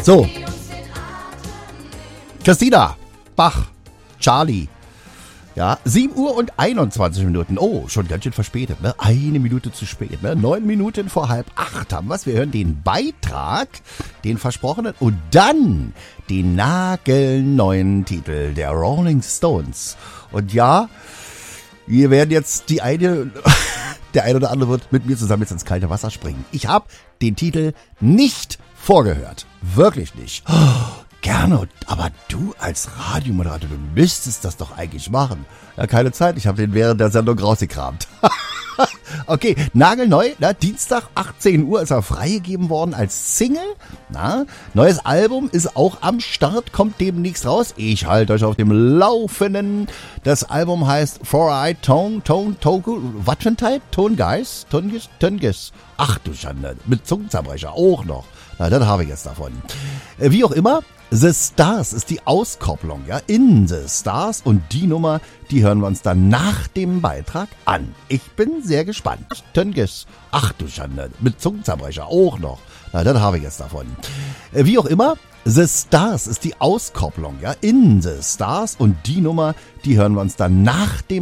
So. Christina, Bach, Charlie. Ja, 7 Uhr und 21 Minuten. Oh, schon ganz schön verspätet, ne? 1 Minute zu spät, ne? 9 Minuten vor 7:30 haben wir's. Wir hören den Beitrag, den versprochenen, und dann den nagelneuen Titel der Rolling Stones. Und ja, wir werden jetzt der eine oder andere wird mit mir zusammen jetzt ins kalte Wasser springen. Ich habe den Titel nicht vorgehört. Wirklich nicht. Gerne, aber du als Radiomoderator, du müsstest das doch eigentlich machen. Ja, keine Zeit, ich habe den während der Sendung rausgekramt. Okay, nagelneu, na, Dienstag 18 Uhr ist er freigegeben worden als Single. Na, neues Album ist auch am Start, kommt demnächst raus. Ich halte euch auf dem Laufenden. Das Album heißt Four-Eye Toku, was für ein Type? Tongeis? Ach du Schande, mit Zungenzerbrecher auch noch. Na, das habe ich jetzt davon. Wie auch immer, The Stars ist die Auskopplung, ja, in The Stars, und die Nummer, die hören wir uns dann nach dem Beitrag an. Ich bin sehr gespannt. Tönges, ach du Schande, mit Zungenzerbrecher auch noch. Na, das habe ich jetzt davon. Wie auch immer, The Stars ist die Auskopplung, ja, in The Stars, und die Nummer, die hören wir uns dann nach dem